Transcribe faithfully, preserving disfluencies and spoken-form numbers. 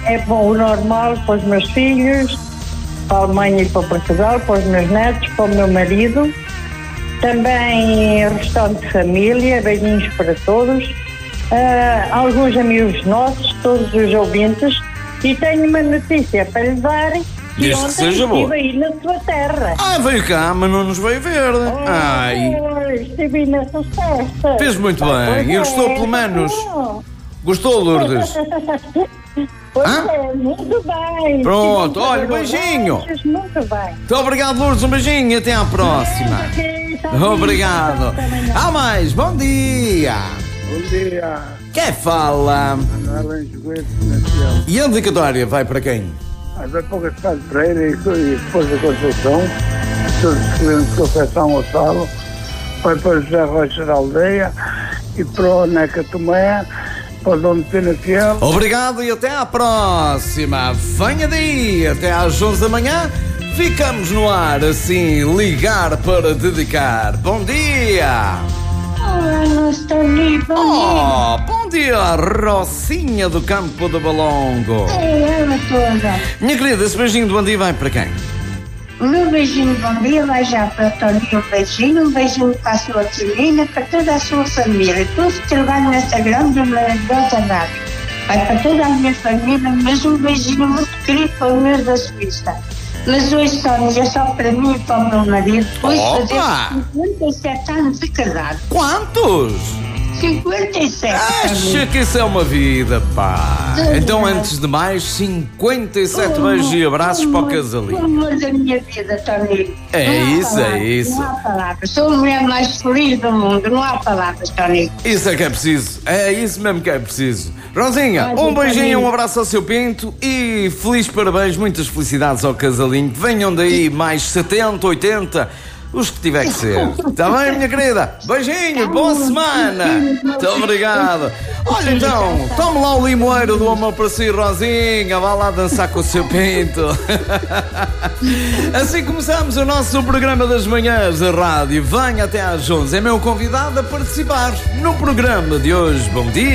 é bom, o normal para os meus filhos, para a Alemanha e para Portugal, para os meus netos, para o meu marido. Também restante de família, beijinhos para todos. Uh, alguns amigos nossos, todos os ouvintes. E tenho uma notícia para lhe dar. Diz que seja boa. Estive aí na sua terra. Ah, veio cá, mas não nos veio ver. Oh, Ai. Estive aí nessa festa. Fez muito bem. E gostou pelo menos. Gostou, Lourdes? Pois Hã? é, muito bem. Pronto, olha, um beijinho. Muito bem. Muito obrigado, Lourdes. Um beijinho e até à próxima. Obrigado. Ah, mais. Bom dia. Bom dia. Quem fala? Manuel Enjoguete, Nacional. E a dedicatória vai para quem? Mas vai para o Gaspar Pereira e depois da Conceição, todos os clientes de Conceição Gonçalo, vai para o José Rocha da Aldeia e para o Neca Tomé, para o Dom Pena Fiel. Obrigado e até à próxima. Venha daí, até às onze da manhã. Ficamos no ar, assim, ligar para dedicar. Bom dia! Olá, Tony, bom Oh, bom dia, Rocinha do Campo de Balongo. dia. É ela toda. Minha querida, esse beijinho de bom dia vai para quem? O meu beijinho de bom dia vai já para o Tony, um beijinho, um beijinho para a sua filhinha, para toda a sua família, todos que trabalham nessa grande e maravilhosa rádio. Vai para toda a minha família, mas um beijinho muito querido para o meu da Suíça. Mas hoje, Tony, é só para mim e para o meu marido, depois de Opa! fazer cinquenta e sete anos de casado. Quantos? cinquenta e sete, Acha que isso é uma vida, pá. Então, antes de mais, cinquenta e sete beijos e abraços para o casalinho. O amor da minha vida, Tony. É Não há isso, é palavras, isso. Não há palavras. Sou a mulher mais feliz do mundo. Não há palavras, Tony. Isso é que é preciso. É isso mesmo que é preciso. Rosinha, um beijinho, um abraço ao seu pinto e feliz parabéns, muitas felicidades ao casalinho. Venham daí mais setenta, oitenta, os que tiver que ser. Está bem, minha querida? Beijinho, boa semana. Muito obrigado. Olha então, tome lá o limoeiro do amor para si, Rosinha. Vá lá dançar com o seu pinto. Assim começamos o nosso programa das manhãs da rádio. Venha até às onze. É meu convidado a participar no programa de hoje. Bom dia.